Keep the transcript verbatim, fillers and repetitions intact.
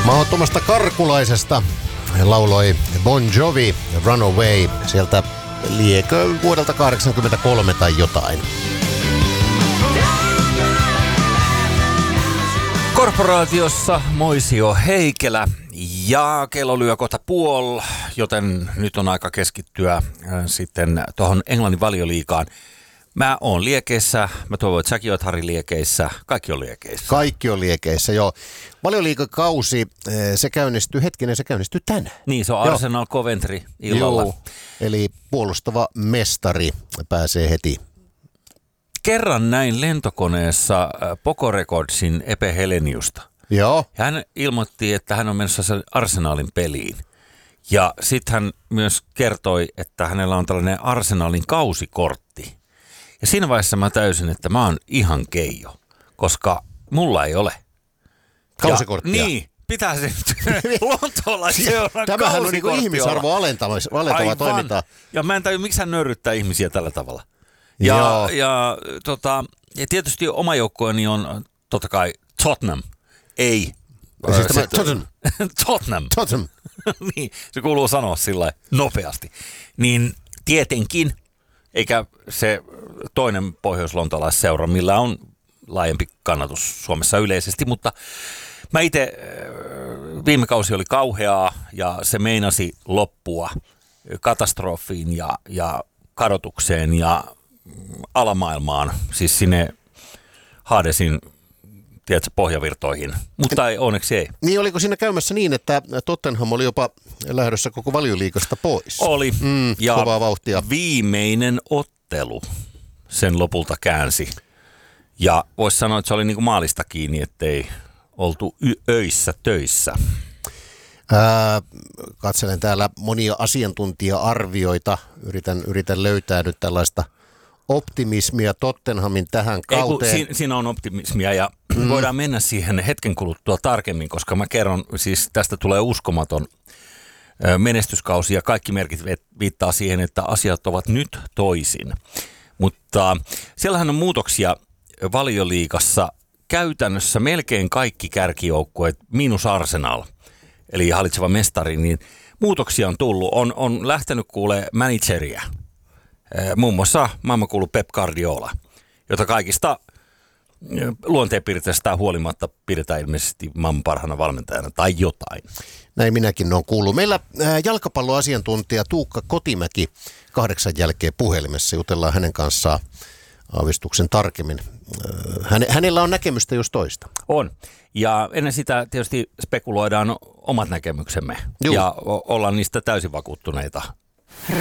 Mahdottomasta karkulaisesta lauloi Bon Jovi Runaway sieltä liekö vuodelta kahdeksankymmentäkolme tai jotain. Korporaatiossa Moisio Heikelä ja kello lyö kohta puol, joten nyt on aika keskittyä äh, sitten tuohon Englannin Valioliigaan. Mä oon liekeissä, mä toivon, että säkin oot Harri liekeissä, kaikki on liekeissä. Kaikki on liekeissä, joo. Valioliigakausi, se käynnistyy hetkinen, se käynnistyy tänään. Niin, se on Arsenal Coventry illalla. Joo, eli puolustava mestari pääsee heti. Kerran näin lentokoneessa Poco Recordsin Epe Heleniusta. Joo. Ja hän ilmoitti, että hän on menossa sen Arsenalin peliin. Ja sitten hän myös kertoi, että hänellä on tällainen Arsenalin kausikortti. Ja siinä vaiheessa mä täysin, että mä oon ihan keijo, koska mulla ei ole. Kausikorttia? Ja, niin, pitää se nyt Lontoolla seuraa Tämähän on niin ihmisarvo alentava toimintaa. Ja mä en tajua, miksi hän nörryttää ihmisiä tällä tavalla. Ja, ja, tota, ja tietysti oma joukkueeni on totta kai Tottenham. Ei. Siis tämä Tottenham. Tottenham. Tottenham. Niin, se kuuluu sanoa sillä nopeasti. Niin tietenkin, eikä se toinen pohjois-lontolaisseura, millä on laajempi kannatus Suomessa yleisesti, mutta mä itse, viime kausi oli kauheaa ja se meinasi loppua katastrofiin ja, ja kadotukseen ja alamaailmaan, siis sinne Hadesin, tiedätkö, pohjavirtoihin, mutta ei, onneksi ei. Niin, oliko siinä käymässä niin, että Tottenham oli jopa lähdössä koko Valioliigasta pois? Oli, mm, ja kovaa vauhtia. Viimeinen ottelu sen lopulta käänsi. Ja voisi sanoa, että se oli niin kuin maalista kiinni, ettei oltu y- öissä töissä. Ää, katselen täällä monia asiantuntija-arvioita. Yritän, yritän löytää nyt tällaista optimismia Tottenhamin tähän kauteen. Ei, siinä, siinä on optimismia ja mm. voidaan mennä siihen hetken kuluttua tarkemmin, koska mä kerron, siis tästä tulee uskomaton menestyskausi ja kaikki merkit viittaa siihen, että asiat ovat nyt toisin. Mutta siellähän on muutoksia Valioliigassa. Käytännössä melkein kaikki kärkijoukkueet, miinus Arsenal, eli hallitseva mestari, niin muutoksia on tullut. On, on lähtenyt kuulee manageria. Muun muassa maailmankuulu Pep Guardiola, jota kaikista luonteenpiirteistä huolimatta pidetään ilmeisesti maailman parhaana valmentajana tai jotain. Näin minäkin olen kuullut. Meillä jalkapalloasiantuntija Tuukka Kotimäki kahdeksan jälkeen puhelimessa. Jutellaan hänen kanssaan aavistuksen tarkemmin. Hänellä on näkemystä just toista. On. Ja ennen sitä tietysti spekuloidaan omat näkemyksemme. Juh. Ja ollaan niistä täysin vakuuttuneita.